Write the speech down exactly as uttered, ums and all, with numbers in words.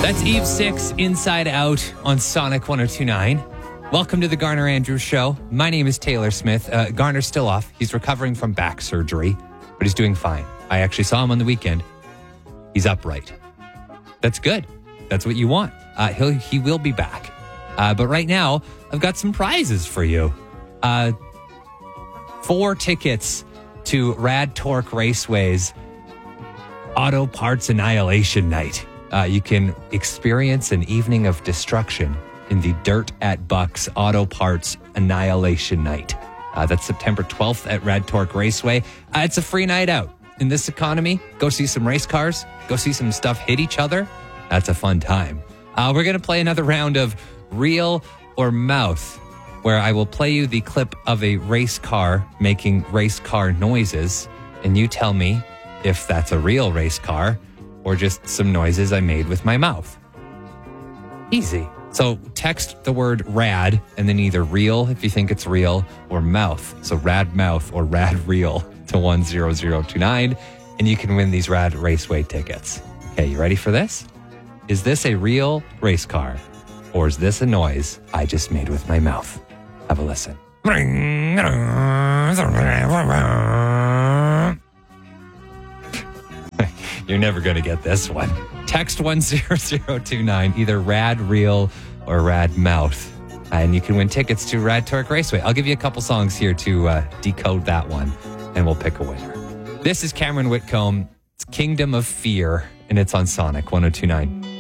That's Eve six, Inside Out on Sonic one oh two point nine. Welcome to the Garner Andrews Show. My name is Taylor Smith. Uh, Garner's still off. He's recovering from back surgery, but he's doing fine. I actually saw him on the weekend. He's upright. That's good. That's what you want. Uh, he'll, he will be back. Uh, but right now, I've got some prizes for you. Uh, four tickets to Rad Torque Raceway's Auto Parts Annihilation Night. Uh, you can experience an evening of destruction in the Dirt at Bucks Auto Parts Annihilation Night. Uh, that's September twelfth at Rad Torque Raceway. Uh, it's a free night out. In this economy, go see some race cars, go see some stuff hit each other. That's a fun time. Uh, we're going to play another round of Real or Mouth, where I will play you the clip of a race car making race car noises, and you tell me if that's a real race car or just some noises I made with my mouth. Easy. So text the word rad and then either real if you think it's real or mouth. So rad mouth or rad real to one zero zero two nine and you can win these Rad Raceway tickets. Okay, you ready for this? Is this a real race car or is this a noise I just made with my mouth? Have a listen. You're never going to get this one. Text one zero zero two nine, either rad real or rad mouth. And you can win tickets to Rad Torque Raceway. I'll give you a couple songs here to uh, decode that one, and we'll pick a winner. This is Cameron Whitcomb. It's Kingdom of Fear, and it's on Sonic one oh two point nine.